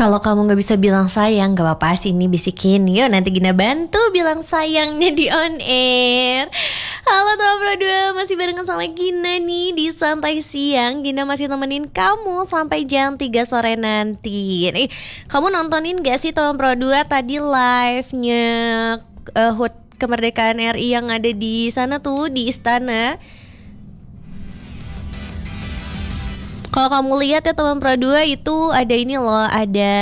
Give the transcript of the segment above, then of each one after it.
Kalau kamu gak bisa bilang sayang, gak apa-apa sih, ini bisikin. Yuk nanti Gina bantu bilang sayangnya di on air. Halo teman Pro 2, masih barengan sama Gina nih di Santai Siang. Gina masih temenin kamu sampai jam 3 sore nanti. Kamu nontonin gak sih teman Pro 2 tadi live-nya HUT Kemerdekaan RI yang ada di sana tuh, di istana? Kalau kamu lihat ya teman Pro 2 itu ada ini loh, ada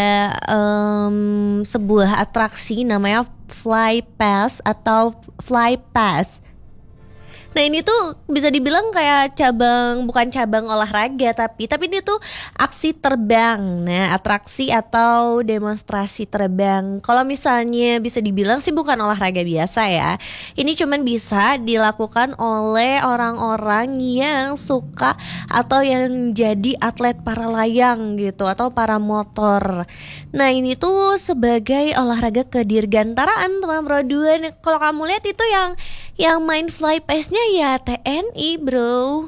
sebuah atraksi namanya Fly Pass atau Fly Pass. Nah ini tuh bisa dibilang kayak bukan cabang olahraga tapi ini tuh aksi terbang. Nah atraksi atau demonstrasi terbang. Kalau misalnya bisa dibilang sih bukan olahraga biasa ya. Ini cuman bisa dilakukan oleh orang-orang yang suka atau yang jadi atlet para layang gitu atau para motor. Nah ini tuh sebagai olahraga kedirgantaraan teman Pro 2. Nah, kalau kamu lihat itu yang main Fly Pass-nya ya TNI bro.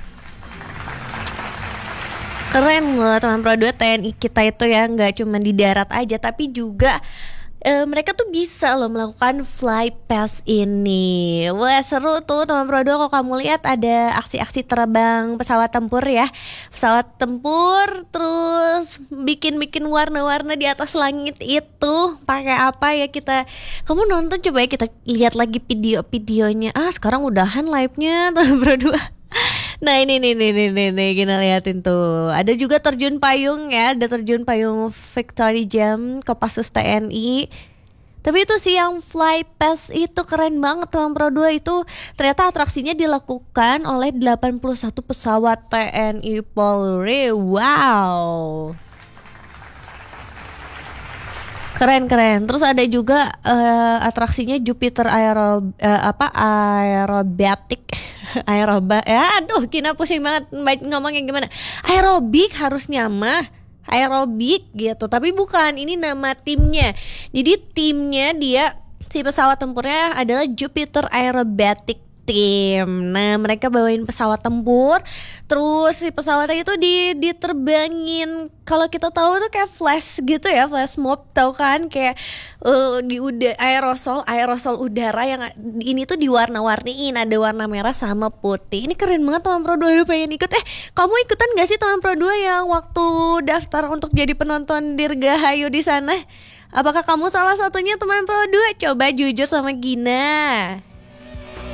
Keren loh teman Pro 2, TNI kita itu ya nggak cuma di darat aja tapi juga mereka tuh bisa loh melakukan Fly Pass ini. Wah seru tuh teman Pro 2 kalau kamu lihat ada aksi-aksi terbang pesawat tempur ya. Pesawat tempur terus bikin warna-warna di atas langit itu. Pakai apa ya kita? Kamu nonton coba ya, kita lihat lagi video-videonya. Sekarang udahan live-nya teman Pro 2. Nah ini kita liatin tuh. Ada juga terjun payung ya, ada terjun payung Victory Jam Kopassus TNI. Tapi itu sih yang Fly Pass itu keren banget teman Pro 2 itu. Ternyata atraksinya dilakukan oleh 81 pesawat TNI Polri. Wow. Keren. Terus ada juga atraksinya Jupiter aerobatic. Gina pusing banget ngomongnya gimana. Aerobik harusnya mah. Aerobik gitu. Tapi bukan, ini nama timnya. Jadi timnya si pesawat tempurnya adalah Jupiter Aerobatic Team. Nah mereka bawain pesawat tempur. Terus si pesawatnya itu diterbangin. Kalau kita tahu tuh kayak flash gitu ya, flash mob tau kan, kayak aerosol udara yang ini tuh diwarna-warniin, ada warna merah sama putih. Ini keren banget teman Pro 2, pengen ikut. Kamu ikutan gak sih teman Pro 2 yang waktu daftar untuk jadi penonton Dirgahayu di sana? Apakah kamu salah satunya teman Pro 2? Coba jujur sama Gina.